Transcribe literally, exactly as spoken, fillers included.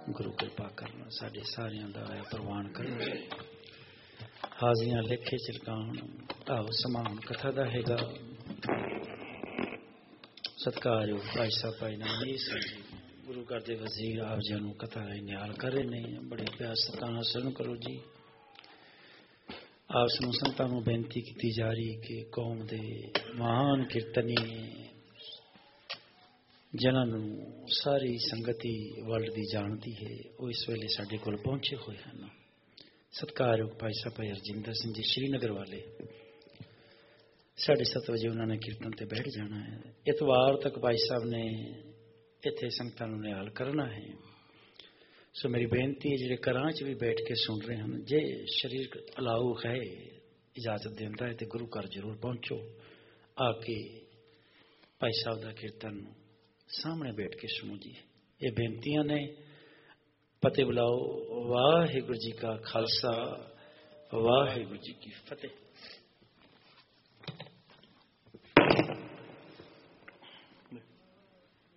गुरु कृपा करना साढ़े सारियां दा प्रवान करना हाजियां लेखे चिलकान आओ समान कथा दा हैगा सत्कार भाई साहब भाई नानी गुरु घर दे वजीर आप जी नूं कथा निहाल करे ने बड़े प्यार सत्कार सुन करो जी। आप समूह संतां नूं बेनती की जा रही कि कौम दे महान कीर्तनी जिन्होंने सारी संगति वर्ल्ड की जानती है वो इस वेले साडे कोल पहुंचे हुए हैं। सत्कारयोग भाई साहब भाई हरजिंदर सिंह जी श्रीनगर वाले साढ़े सत्त बजे उन्होंने कीर्तन से बैठ जाना है। इतवार तक भाई साहब ने इत्थे संगतां नूं निहाल करना है। सो मेरी बेनती है जिहड़े घरां च भी बैठ के सुन रहे हैं जे शरीर अलाउ है इजाजत देता है तो गुरु घर जरूर पहुंचो आके भाई साहब का कीर्तन सामने बैठ के सुनो जी। ये बेनतियां ने फतेह बुलाओ। वाहिगुरू जी का खालसा वाहिगुरू जी की फतेह।